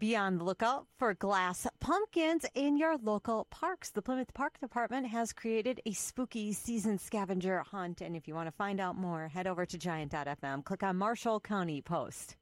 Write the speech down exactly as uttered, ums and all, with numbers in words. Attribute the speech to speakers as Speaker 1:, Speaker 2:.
Speaker 1: Be on the lookout for glass pumpkins in your local parks. The Plymouth Park Department has created a spooky season scavenger hunt. And if you want to find out more, head over to giant dot f m. Click on Marshall County Post.